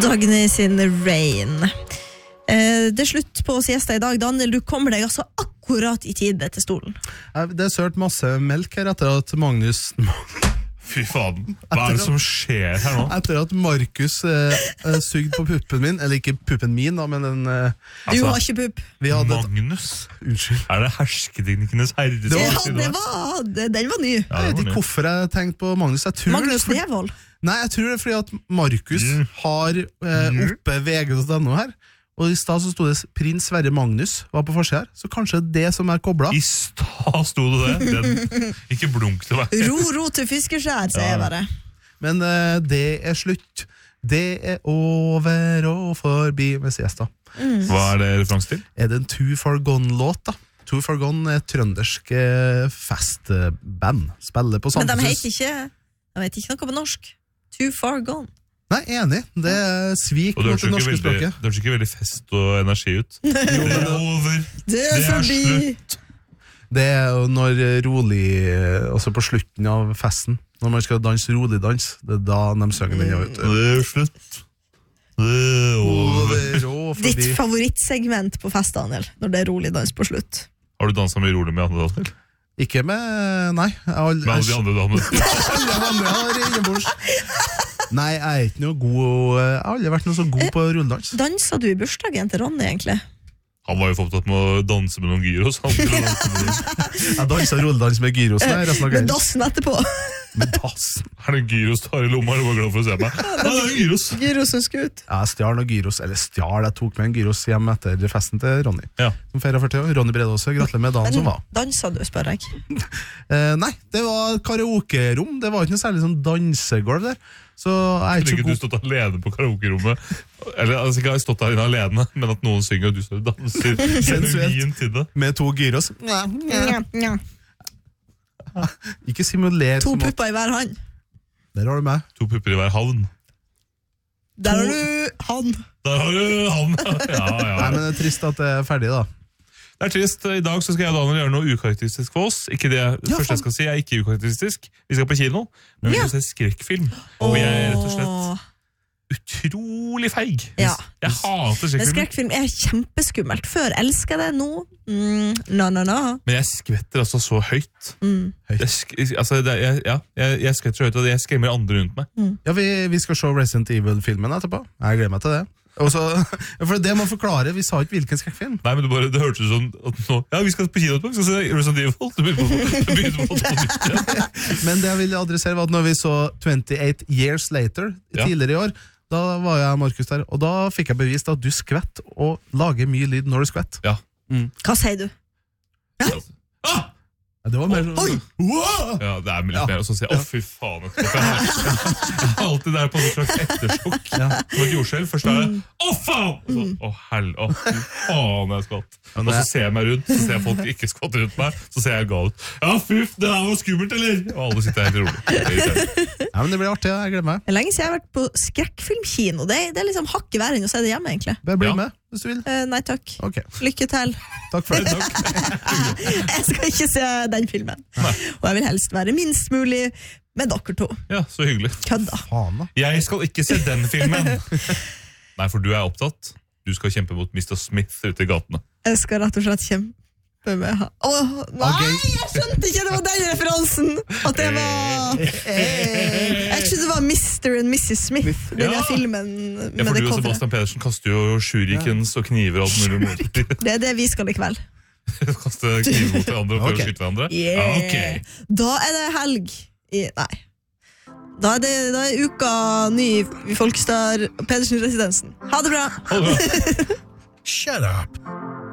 Dagny sin Rain. Det slutt på siesta I dag. Daniel, du kommer deg altså akkurat I tid til stolen. Det sørt masse melk her etter at Magnus... Fy faen, hva det som skjer her nå? Etter at Markus sugde på puppen min, eller ikke puppen min da, men den... Du har ikke pupp. Magnus? Unnskyld. Det hersketeknikkenes herre? Den var ny. Jeg vet ikke hvorfor jeg tenkte på Magnus. Magnus Devold? Nei, jeg tror det fordi at Markus har oppe VG.no her, og I stad så stod det Prins Sverre Magnus var på forsiden her, så kanskje det som koblet. I stad stod det? Ikke blunk til meg. Ro til fiskeskjær, sier jeg bare. Men det slutt. Det over og forbi med siesta. Hva det referanse til? Det en Too Far Gone-låt da? Too Far Gone trøndersk festband. Spiller på Sandnes. Men de heter ikke noe på norsk. Too Far Gone. Nei, enig. Det svik mot det norske språket. Det høres ikke veldig fest og energi ut. Det over. Det forbi. Slutt. Det jo når rolig, også på slutten av festen, når man skal danse rolig dans, det da de sønger den ut. Det slutt. Det over. Ditt favorittsegment på fest, Daniel, når det rolig dans på slutt. Har du danset mye rolig med andre Daniel? Ikke med, nei. Med alle de andre damene. Alle andre har innebords. Nei, jeg ikke noe god. Jeg har aldri vært noe så god på rulledans. Dansa du I bursdagen til Ronny egentlig? Han var jo for opptatt med å danse med noen gyros. Jeg danset rulledans med gyros. Med dassen etterpå. Med dassen? Det en gyros du har I lomma? Du var glad for å se meg. Det en gyros. Gyrosen skal ut. Jeg stjal noen gyros, jeg tok med en gyros hjem etter festen til Ronny. Ja. Som feiret 40 år. Ronny Bredåse, gratulerer med dagen som var. Dansa du, spør jeg? Nei, det var karaoke-rom. Det var ikke noe særlig sånn dansegolv der. Så jeg ikke du stått alene på karaoke-rommet. Eller altså, ikke har jeg stått der inne alene, men at noen synger og du står og danser genuint til det. Med 2 gyros. Ikke simuler 2 pupper I hver hand. Der har du meg. 2 pupper I hver havn. Der har du han. Der har du han. Ja. Nei, men det trist at det ferdig da. Det trist. I dag så skal jeg og Daniel gjøre noe ukarakteristisk for oss. Ikke det første jeg skal si ikke ukarakteristisk. Vi skal på kino, men vi skal se skrekkfilm. Og jeg rett og slett utrolig feig. Ja. Jeg hater skrekkfilm. Skrekkfilm kjempeskummelt. Før elsker det nå. No. Men jeg skvetter altså så høyt. Jeg skvetter så høyt, og jeg skremmer andre rundt meg. Ja, vi skal se Resident Evil-filmen etterpå. Jeg gleder meg til det. Også, for det må forklare, vi sa ikke hvilken skrekkfilm. Nei, men det hørtes ut sånn at nå, ja, vi skal på kino etterpå, vi skal se Resident Evil. Du begynner på det. Men det jeg ville adressere var at når vi så 28 Years Later tidligere I år, da var jeg Markus der, og da fikk jeg bevist at du skvett og lager mye lyd når du skvett. Ja. Hva sier du? Ja. Det var mer sånn... Ja, det litt mer, og så sier jeg, fy faen, jeg har alltid der på en slags ettersjokk. Som et jordskjelv, først faen! Fy faen, jeg skvatt. Og så ser jeg meg rundt, så ser jeg folk ikke skvatt rundt meg, så ser jeg gal ut. Ja, fy, det var skummelt, eller? Og alle sitter helt rolig. Ja, men det blir artig, jeg gleder meg. Det lenge siden jeg har vært på skrekkfilmkino. Det liksom hakk I verden å se det hjemme, egentlig. Bare bli med, hvis du vil. Nei, takk. Okay. Lykke til. Takk for det. Jeg skal ikke se den filmen. Nei. Og jeg vil helst være minst mulig med dere 2. Ja, så hyggelig. Kødda. Jeg skal ikke se den filmen. Nei, for du opptatt. Du skal kjempe mot Mr. Smith ute I gatene. Jeg skal rett og slett kjempe med han. Nei, jeg skjønte ikke det var den referansen. At det var... Jeg trodde det var Mr. and Mrs. Smith, denne filmen med det for du og coveret. Sebastian Pedersen kaster jo shurikens og kniver og alt mulig mot. Det det vi skal I kveld. Kaste kniver mot hverandre og prøve å skyte hverandre? Yeah. Okay. Da det helg Nei. Da det uka ny I Folkestad Pedersen Residensen. Ha det bra. Ha det bra. Shut up.